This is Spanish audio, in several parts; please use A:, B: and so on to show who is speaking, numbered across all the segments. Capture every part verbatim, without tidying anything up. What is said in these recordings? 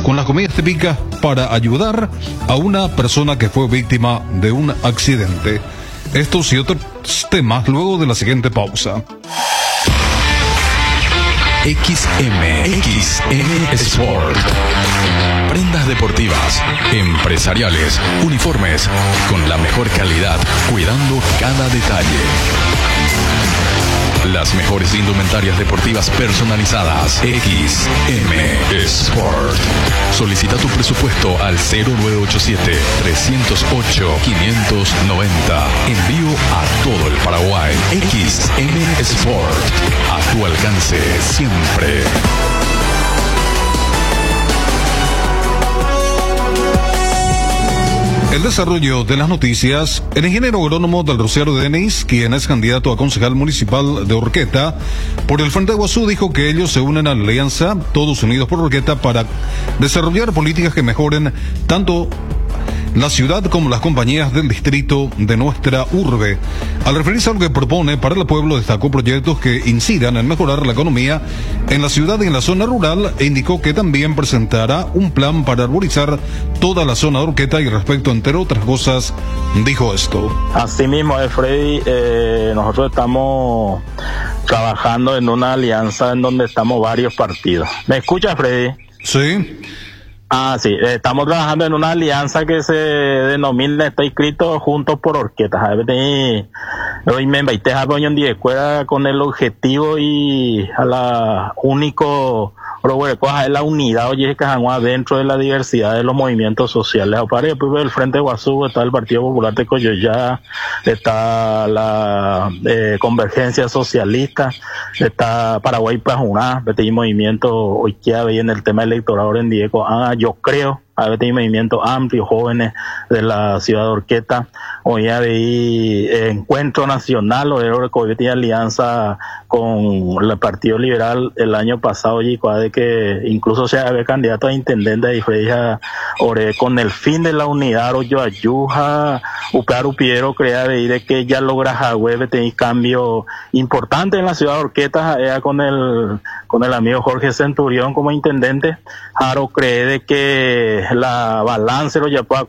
A: con las comidas típicas para ayudar a una persona que fue víctima de un accidente. Estos y otros temas luego de la siguiente pausa.
B: X M, X M Sport. Prendas deportivas, empresariales, uniformes, con la mejor calidad, cuidando cada detalle. Las mejores indumentarias deportivas personalizadas. X M Sport. Solicita tu presupuesto al cero nueve ocho siete, tres cero ocho, cinco nueve cero. Envío a todo el Paraguay. X M Sport. A tu alcance siempre.
A: El desarrollo de las noticias. El ingeniero agrónomo del Rosario Denis, quien es candidato a concejal municipal de Orqueta por el Frente Guazú, dijo que ellos se unen a la alianza Todos Unidos por Orqueta para desarrollar políticas que mejoren tanto la ciudad como las compañías del distrito de nuestra urbe. Al referirse a lo que propone para el pueblo, destacó proyectos que incidan en mejorar la economía en la ciudad y en la zona rural, e indicó que también presentará un plan para arborizar toda la zona de Orqueta. Y respecto, entre otras cosas, dijo esto.
C: Así mismo, eh, Freddy, eh, nosotros estamos trabajando en una alianza en donde estamos varios partidos. ¿Me escucha, Freddy?
A: Sí.
C: Ah, sí, estamos trabajando en una alianza que se denomina, está inscrito Juntos por Orqueta. Hoy me invité a reunión de escuela con el objetivo y a la único es la unidad, oye, que dentro de la diversidad de los movimientos sociales. Aparte del Frente Guazú está el Partido Popular de Coyoyá, está la eh, Convergencia Socialista, está Paraguay Pajuná, este movimiento hoy que hay en el tema electoral en Diego. Ah, yo creo a este movimiento amplio, jóvenes de la ciudad de Orqueta. Hoy hay eh, encuentro nacional, o de alianza con el Partido Liberal el año pasado, y de que incluso se había candidato a intendente de Freya Ore con el fin de la unidad, o yo ayuja, Uparu Piero crea de que ya logra Jagüe, tener cambio importante en la ciudad de Orqueta, eh, con el con el amigo Jorge Centurión como intendente. Jaro cree de que la balance lo llevó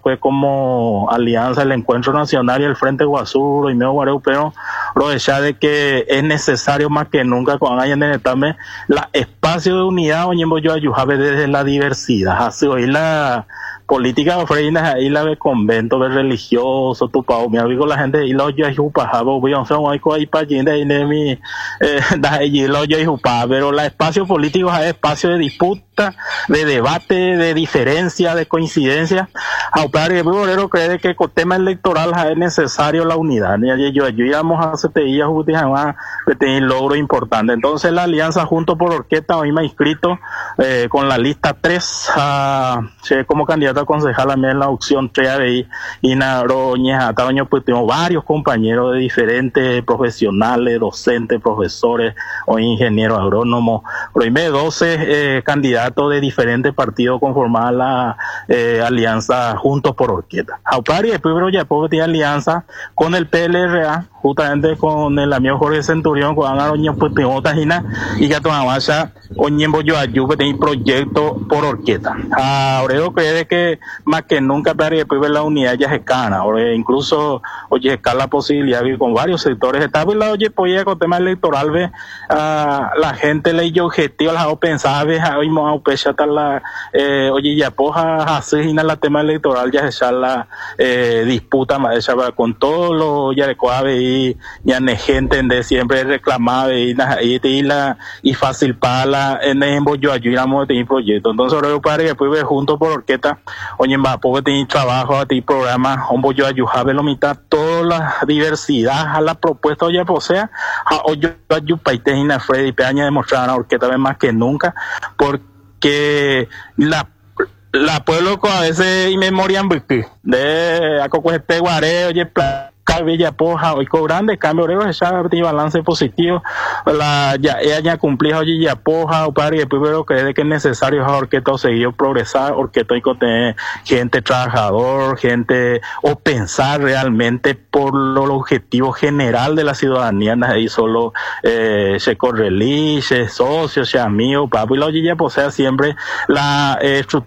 C: como alianza el Encuentro Nacional y el Frente Guazú y medio Guareu, pero lo decía de que es necesario más que nunca cuando hayan en el tame la espacio de unidad, oñembo yo ayujabe desde la diversidad. Así hoy la política de Freinas ahí la de convento de religioso tu pao mi amigo la gente y lo yo yupa jabo voy a hacer un ahí para allí de mi eh da allí lo yo yupa, pero la espacio político es espacio de disputa, de debate, de diferencia, de coincidencia. Aupar y Borero cree que con tema electoral es necesario la unidad. Ni yo yo íbamos a hacer días jamás que tener logro importante. Entonces la alianza Juntos por Orqueta hoy me ha inscrito eh, con la lista tres uh, como candidato a concejal a mí en la opción tres de y Naroña Ataño, pues tengo varios compañeros de diferentes profesionales, docentes, profesores o ingenieros agrónomos. Hoy me doce eh, candidatos de diferentes partidos conformar la eh, alianza Juntos por Orqueta. Aupari después ya puedo tener alianza con el P L R A, justamente con el amigo Jorge Centurión, con Aroña, pues tengo otra y ya tomaba ya oñembo yo ayude tener proyecto por Orqueta. Ahora yo creo que más que nunca para después ver la unidad ya se cana, ahora incluso oye está la posibilidad de con varios sectores está la oye pues con tema electoral ve a la gente le yo objetivo la pensaba ve hoy mo a pesar la eh, oye ya poja así la tema electoral ya se la eh, disputa más esa con todo lo ya de coave y ya ne gente de siempre reclamaba y y la y fácil para la en embo yo ayudamos a tener proyecto. Entonces ahora yo para después ver Juntos por Orqueta oye va poder tener trabajo a ti programa hombo yo ayujabe lo mitad toda la diversidad a la propuesta oye o sea a yo ayupaite en Freddy Peña demostrar a Orqueta más que nunca porque la la pueblo a veces y memorian de a coco este guare oye Villa Poja hoy cobrando cambio de esa balance positivo la ya ella cumplía hoy ya Poja o para y primero cree que es necesario Orqueta seguir progresar Orqueta y con gente trabajador gente o pensar realmente por lo, el objetivo general de la ciudadanía ahí solo eh, se correlí se socio se amigo papi y la ya posea siempre la eh,